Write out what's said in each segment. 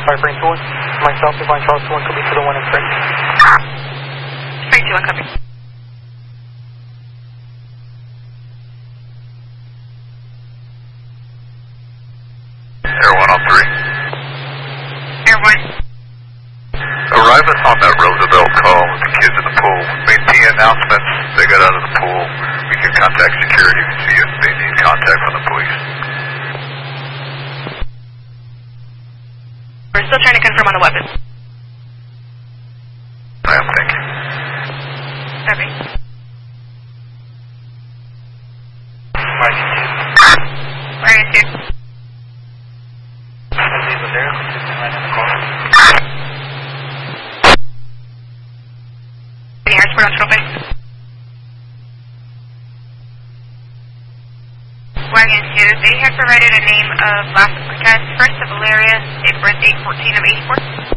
Cypher 2-1. Myself, Divine Charles 2-1, could be to the 1 and 3. 3-2-1, copy. Air 1 on 3. Air 1. Arriving on that Roosevelt call with the kids in the pool. Made P announcements. They got out of the pool. We can contact security and see if they need contact from the police. We're still trying to confirm on the weapons. I am, thank you. Copy. Wagon 2. Any airport on Trophy? Wagon 2, they had provided a name of last applicant, first of Valeria, date birth 8/14 of 84.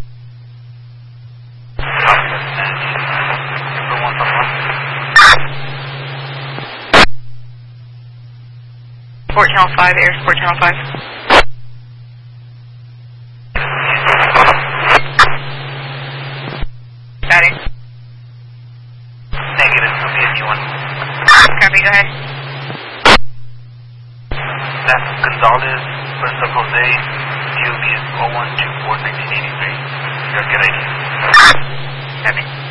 Port Channel 5, Air Sport Channel 5. Got it. Negative, copy if you want. Copy, go ahead. That's Gonzalez, first of Jose, DOB is 0124-1983. You have a good idea. Copy.